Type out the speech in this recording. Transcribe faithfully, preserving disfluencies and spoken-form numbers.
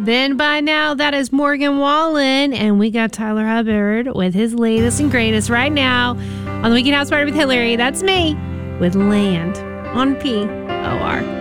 Then by now, that is Morgan Wallen, and we got Tyler Hubbard with his latest and greatest right now on the Weekend House Party with Hillary. That's me with Land on P O R.